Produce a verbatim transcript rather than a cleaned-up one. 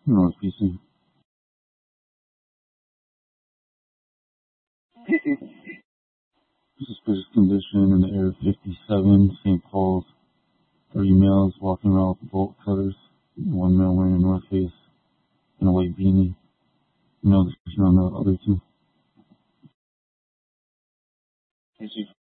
North Houston. Suspicious condition in the Air fifty-seven, Saint Paul's. Three males walking around with bolt cutters. One male wearing a North Face and a white beanie. No description on the other two.